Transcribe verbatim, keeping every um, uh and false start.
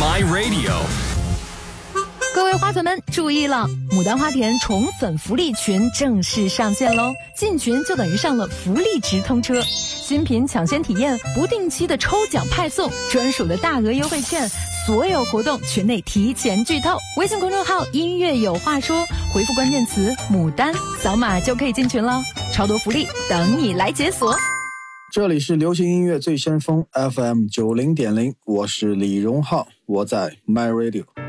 My Radio。 各位花粉们注意了，牡丹花田宠粉福利群正式上线喽！进群就等于上了福利直通车，新品抢先体验，不定期的抽奖派送，专属的大额优惠券，所有活动群内提前剧透。微信公众号音乐有话说，回复关键词牡丹，扫码就可以进群了，超多福利等你来解锁。 这里是流行音乐最先锋 F M 九零点零，我是李荣浩，我在 My Radio。